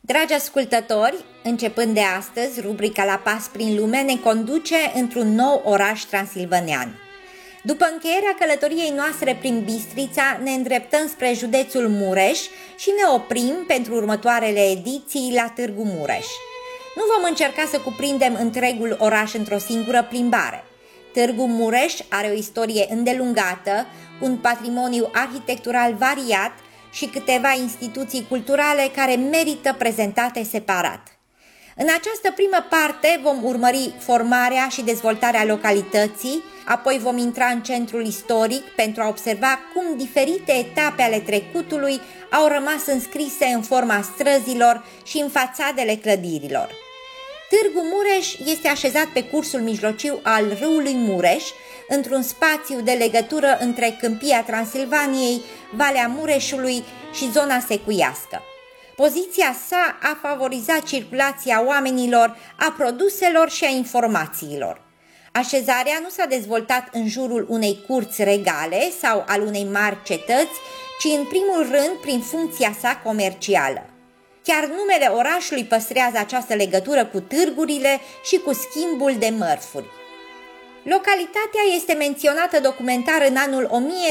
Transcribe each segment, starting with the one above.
Dragi ascultători, începând de astăzi, rubrica La Pas prin lume ne conduce într-un nou oraș transilvanean. După încheierea călătoriei noastre prin Bistrița, ne îndreptăm spre județul Mureș și ne oprim pentru următoarele ediții la Târgu Mureș. Nu vom încerca să cuprindem întregul oraș într-o singură plimbare. Târgu Mureș are o istorie îndelungată, un patrimoniu arhitectural variat și câteva instituții culturale care merită prezentate separat. În această primă parte vom urmări formarea și dezvoltarea localității, apoi vom intra în centrul istoric pentru a observa cum diferite etape ale trecutului au rămas înscrise în forma străzilor și în fațadele clădirilor. Târgu Mureș este așezat pe cursul mijlociu al râului Mureș, într-un spațiu de legătură între Câmpia Transilvaniei, Valea Mureșului și zona secuiască. Poziția sa a favorizat circulația oamenilor, a produselor și a informațiilor. Așezarea nu s-a dezvoltat în jurul unei curți regale sau al unei mari cetăți, ci în primul rând prin funcția sa comercială. Chiar numele orașului păstrează această legătură cu târgurile și cu schimbul de mărfuri. Localitatea este menționată documentar în anul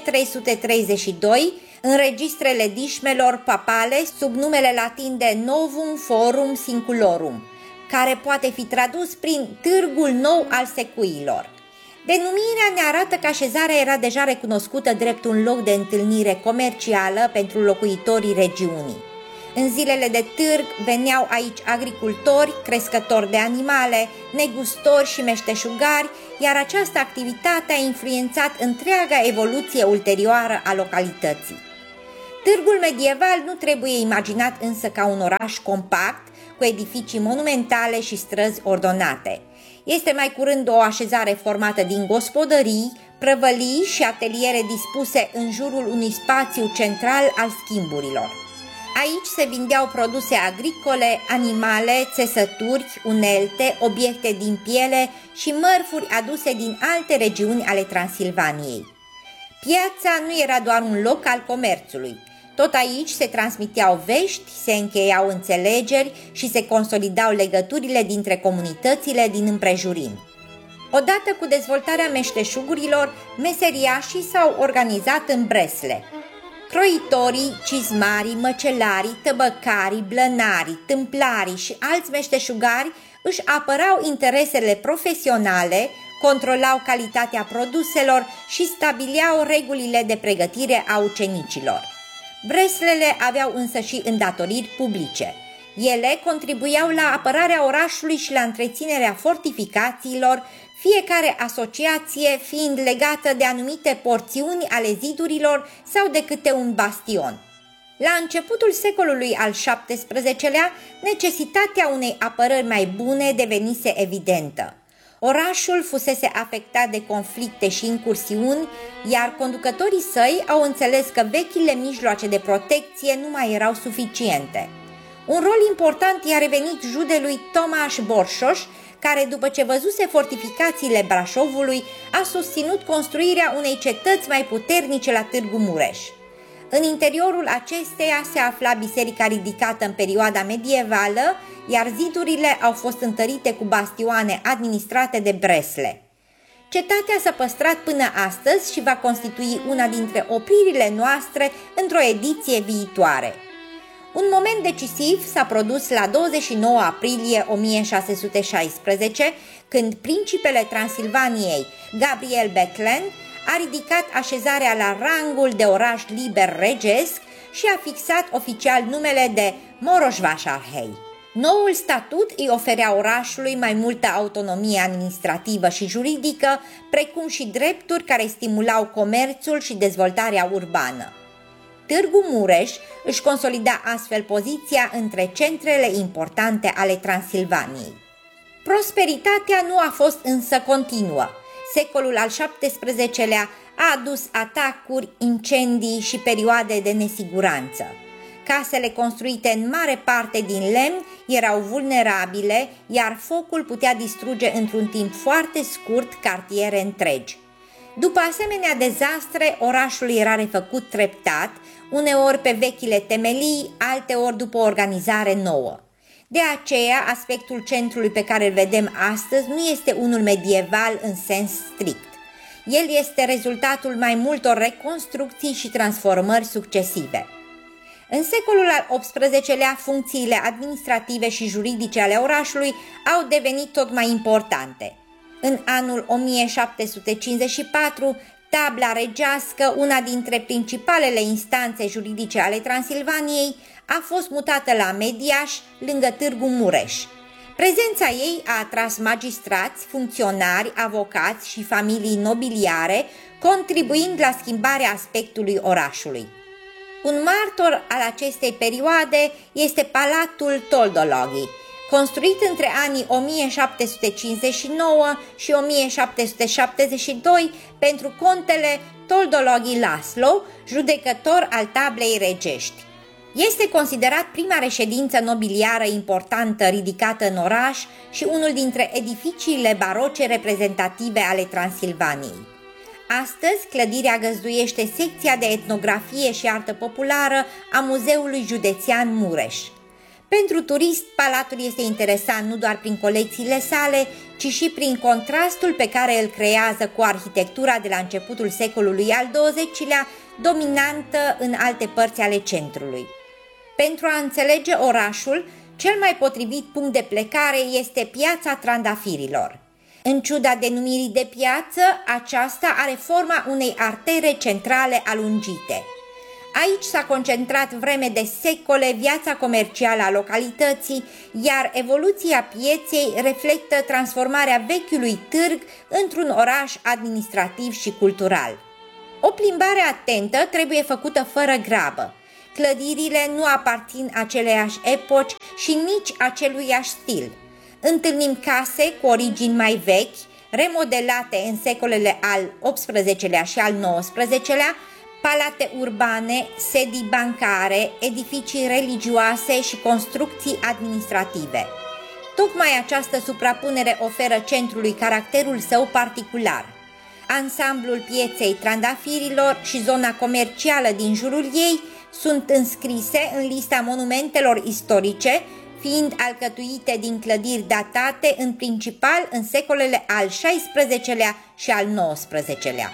1332 în registrele dișmelor papale sub numele latin de Novum Forum Sinculorum, care poate fi tradus prin Târgul Nou al Secuilor. Denumirea ne arată că așezarea era deja recunoscută drept un loc de întâlnire comercială pentru locuitorii regiunii. În zilele de târg veneau aici agricultori, crescători de animale, negustori și meșteșugari, iar această activitate a influențat întreaga evoluție ulterioară a localității. Târgul medieval nu trebuie imaginat însă ca un oraș compact, cu edificii monumentale și străzi ordonate. Este mai curând o așezare formată din gospodării, prăvălii și ateliere dispuse în jurul unui spațiu central al schimburilor. Aici se vindeau produse agricole, animale, țesături, unelte, obiecte din piele și mărfuri aduse din alte regiuni ale Transilvaniei. Piața nu era doar un loc al comerțului. Tot aici se transmiteau vești, se încheiau înțelegeri și se consolidau legăturile dintre comunitățile din împrejurim. Odată cu dezvoltarea meșteșugurilor, meseriașii s-au organizat în bresle. Croitorii, cizmarii, măcelarii, tăbăcarii, blănarii, tâmplarii și alți meșteșugari își apărau interesele profesionale, controlau calitatea produselor și stabileau regulile de pregătire a ucenicilor. Breslele aveau însă și îndatoriri publice. Ele contribuiau la apărarea orașului și la întreținerea fortificațiilor, fiecare asociație fiind legată de anumite porțiuni ale zidurilor sau de câte un bastion. La începutul secolului al XVII-lea, necesitatea unei apărări mai bune devenise evidentă. Orașul fusese afectat de conflicte și incursiuni, iar conducătorii săi au înțeles că vechile mijloace de protecție nu mai erau suficiente. Un rol important i-a revenit judelui Tomaș Borșoș, care după ce văzuse fortificațiile Brașovului a susținut construirea unei cetăți mai puternice la Târgu Mureș. În interiorul acesteia se afla biserica ridicată în perioada medievală, iar zidurile au fost întărite cu bastioane administrate de bresle. Cetatea s-a păstrat până astăzi și va constitui una dintre opririle noastre într-o ediție viitoare. Un moment decisiv s-a produs la 29 aprilie 1616, când principele Transilvaniei, Gabriel Bethlen, a ridicat așezarea la rangul de oraș liber regesc și a fixat oficial numele de Moroș-Vașarhei. Noul statut îi oferea orașului mai multă autonomie administrativă și juridică, precum și drepturi care stimulau comerțul și dezvoltarea urbană. Târgu Mureș își consolida astfel poziția între centrele importante ale Transilvaniei. Prosperitatea nu a fost însă continuă. Secolul al XVII-lea a adus atacuri, incendii și perioade de nesiguranță. Casele construite în mare parte din lemn erau vulnerabile, iar focul putea distruge într-un timp foarte scurt cartiere întregi. După asemenea dezastre, orașul era refăcut treptat, uneori pe vechile temelii, alteori după o organizare nouă. De aceea, aspectul centrului pe care îl vedem astăzi nu este unul medieval în sens strict. El este rezultatul mai multor reconstrucții și transformări succesive. În secolul al XVIII-lea, funcțiile administrative și juridice ale orașului au devenit tot mai importante. În anul 1754, tabla regească, una dintre principalele instanțe juridice ale Transilvaniei, a fost mutată la Mediaș, lângă Târgu Mureș. Prezența ei a atras magistrați, funcționari, avocați și familii nobiliare, contribuind la schimbarea aspectului orașului. Un martor al acestei perioade este Palatul Toldologhi, construit între anii 1759 și 1772 pentru contele Toldologhi Laslo, judecător al tablei regești. Este considerat prima reședință nobiliară importantă ridicată în oraș și unul dintre edificiile baroce reprezentative ale Transilvaniei. Astăzi, clădirea găzduiește secția de etnografie și artă populară a Muzeului Județean Mureș. Pentru turist, palatul este interesant nu doar prin colecțiile sale, ci și prin contrastul pe care îl creează cu arhitectura de la începutul secolului al XX-lea, dominantă în alte părți ale centrului. Pentru a înțelege orașul, cel mai potrivit punct de plecare este Piața Trandafirilor. În ciuda denumirii de piață, aceasta are forma unei artere centrale alungite. Aici s-a concentrat vreme de secole viața comercială a localității, iar evoluția pieței reflectă transformarea vechiului târg într-un oraș administrativ și cultural. O plimbare atentă trebuie făcută fără grabă. Clădirile nu aparțin aceleiași epoci și nici aceluiași stil. Întâlnim case cu origini mai vechi, remodelate în secolele al XVIII-lea și al XIX-lea, palate urbane, sedii bancare, edificii religioase și construcții administrative. Tocmai această suprapunere oferă centrului caracterul său particular. Ansamblul pieței Trandafirilor și zona comercială din jurul ei sunt înscrise în lista monumentelor istorice, fiind alcătuite din clădiri datate în principal în secolele al XVI-lea și al XIX-lea.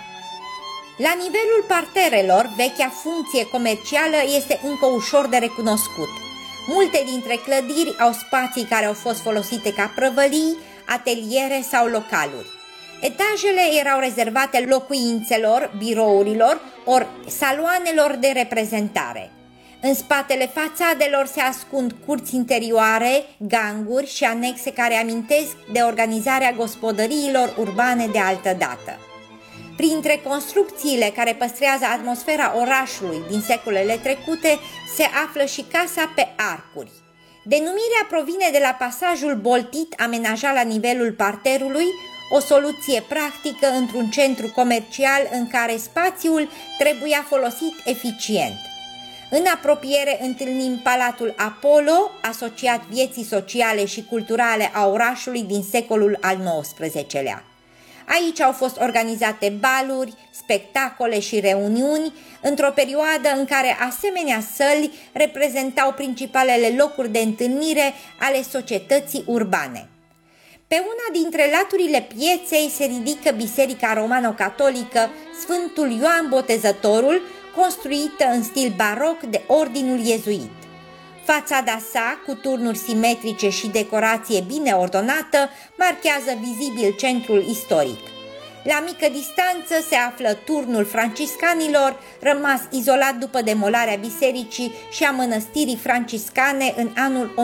La nivelul parterelor, vechea funcție comercială este încă ușor de recunoscut. Multe dintre clădiri au spații care au fost folosite ca prăvălii, ateliere sau localuri. Etajele erau rezervate locuințelor, birourilor ori saloanelor de reprezentare. În spatele fațadelor se ascund curți interioare, ganguri și anexe care amintesc de organizarea gospodăriilor urbane de altă dată. Printre construcțiile care păstrează atmosfera orașului din secolele trecute se află și Casa pe Arcuri. Denumirea provine de la pasajul boltit amenajat la nivelul parterului, o soluție practică într-un centru comercial în care spațiul trebuia folosit eficient. În apropiere întâlnim Palatul Apollo, asociat vieții sociale și culturale a orașului din secolul al XIX-lea. Aici au fost organizate baluri, spectacole și reuniuni, într-o perioadă în care asemenea săli reprezentau principalele locuri de întâlnire ale societății urbane. Pe una dintre laturile pieței se ridică Biserica Romano-Catolică Sfântul Ioan Botezătorul, construită în stil baroc de ordinul iezuit. Fațada sa, cu turnuri simetrice și decorație bine ordonată, marchează vizibil centrul istoric. La mică distanță se află turnul franciscanilor, rămas izolat după demolarea bisericii și a mănăstirii franciscane în anul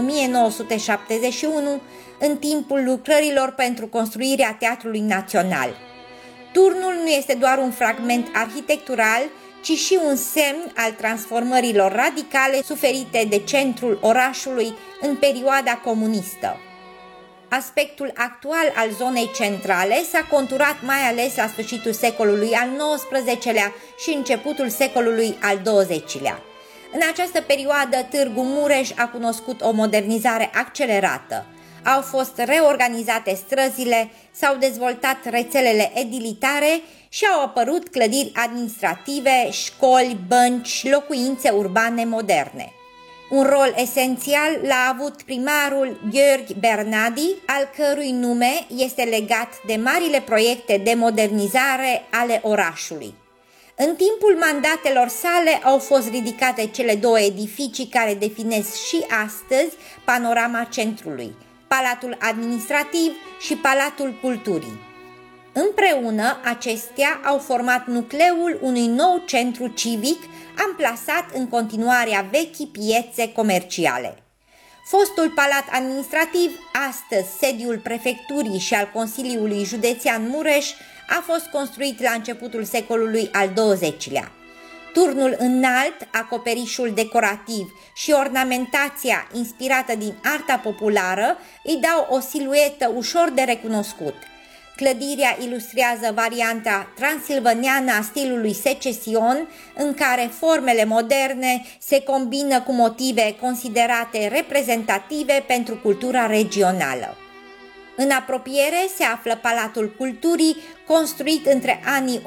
1971, în timpul lucrărilor pentru construirea Teatrului Național. Turnul nu este doar un fragment arhitectural, ci și un semn al transformărilor radicale suferite de centrul orașului în perioada comunistă. Aspectul actual al zonei centrale s-a conturat mai ales la sfârșitul secolului al XIX-lea și începutul secolului al XX-lea. În această perioadă, Târgu Mureș a cunoscut o modernizare accelerată. Au fost reorganizate străzile, s-au dezvoltat rețelele edilitare și au apărut clădiri administrative, școli, bănci, locuințe urbane moderne. Un rol esențial l-a avut primarul Gheorghe Bernadi, al cărui nume este legat de marile proiecte de modernizare ale orașului. În timpul mandatelor sale au fost ridicate cele două edificii care definesc și astăzi panorama centrului, Palatul Administrativ și Palatul Culturii. Împreună, acestea au format nucleul unui nou centru civic amplasat în continuarea vechii piețe comerciale. Fostul Palat Administrativ, astăzi sediul prefecturii și al Consiliului Județean Mureș, a fost construit la începutul secolului al XX-lea. Turnul înalt, acoperișul decorativ și ornamentația inspirată din arta populară îi dau o siluetă ușor de recunoscut. Clădirea ilustrează varianta transilvaneană a stilului secesion, în care formele moderne se combină cu motive considerate reprezentative pentru cultura regională. În apropiere se află Palatul Culturii, construit între anii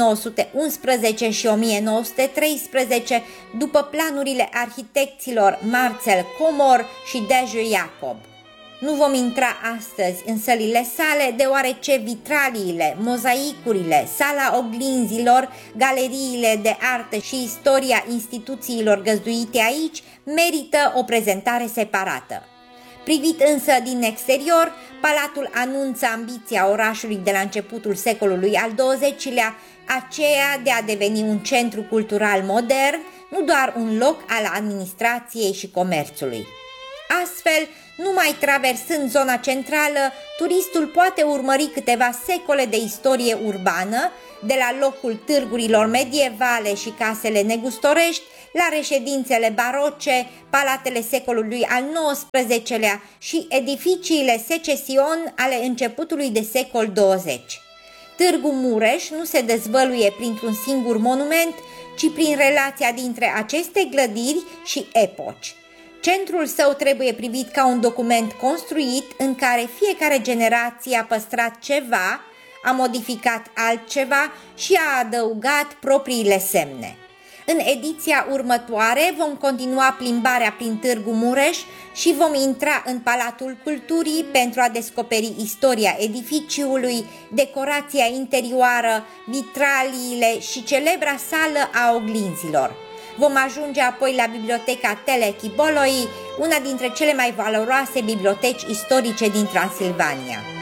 1911 și 1913, după planurile arhitecților Marcel Comor și Dejeu Jacob. Nu vom intra astăzi în sălile sale, deoarece vitraliile, mozaicurile, sala oglinzilor, galeriile de artă și istoria instituțiilor găzduite aici merită o prezentare separată. Privit însă din exterior, palatul anunță ambiția orașului de la începutul secolului al XX-lea, aceea de a deveni un centru cultural modern, nu doar un loc al administrației și comerțului. Astfel, numai traversând zona centrală, turistul poate urmări câteva secole de istorie urbană, de la locul târgurilor medievale și casele negustorești, la reședințele baroce, palatele secolului al XIX-lea și edificiile secesion ale începutului de secol 20. Târgu Mureș nu se dezvăluie printr-un singur monument, ci prin relația dintre aceste clădiri și epoci. Centrul său trebuie privit ca un document construit în care fiecare generație a păstrat ceva, a modificat altceva și a adăugat propriile semne. În ediția următoare vom continua plimbarea prin Târgu Mureș și vom intra în Palatul Culturii pentru a descoperi istoria edificiului, decorația interioară, vitraliile și celebra sală a oglinzilor. Vom ajunge apoi la Biblioteca Telechi Boloi, una dintre cele mai valoroase biblioteci istorice din Transilvania.